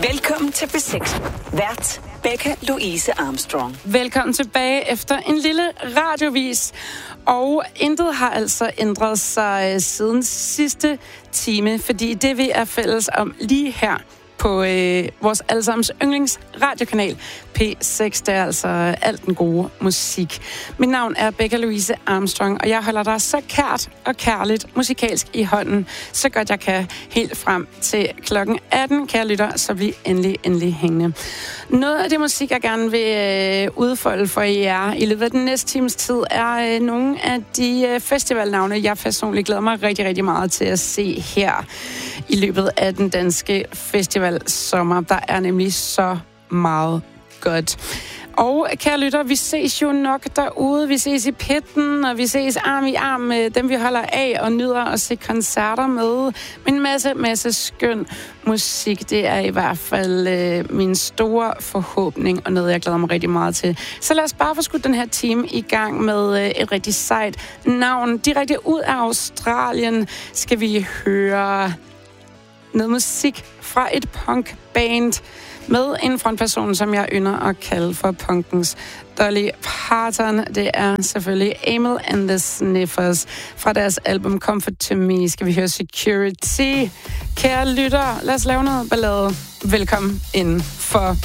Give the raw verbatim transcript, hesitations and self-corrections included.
Velkommen til B seks. Vært Becca Louise Armstrong. Velkommen tilbage efter en lille radiovis. Og intet har altså ændret sig siden sidste time, fordi det vi er fælles om lige her på øh, vores allesammens yndlings radiokanal P seks, det er altså alt den gode musik. Mit navn er Becca Louise Armstrong, og jeg holder dig så kært og kærligt musikalsk i hånden, så godt jeg kan, helt frem til klokken atten, kære lytter, så bliv endelig, endelig hængende. Noget af det musik, jeg gerne vil øh, udfolde for jer i løbet af den næste times tid, er øh, nogle af de øh, festivalnavne, jeg personligt glæder mig rigtig, rigtig meget til at se her i løbet af den danske festivalsommer. Der er nemlig så meget godt. Og kære lytter, vi ses jo nok derude. Vi ses i pitten, og vi ses arm i arm med dem, vi holder af og nyder at se koncerter med. En masse, masse skøn musik. Det er i hvert fald øh, min store forhåbning, og noget, jeg glæder mig rigtig meget til. Så lad os bare få skudt den her time i gang med øh, et rigtig sejt navn. Direkte ud af Australien skal vi høre noget musik fra et punkband med en frontperson, som jeg ynder at kalde for punkens Dolly Parton. Det er selvfølgelig Amyl and the Sniffers. Fra deres album Comfort to Me skal vi høre Security. Kære lytter, lad os lave noget ballade. Velkommen inden for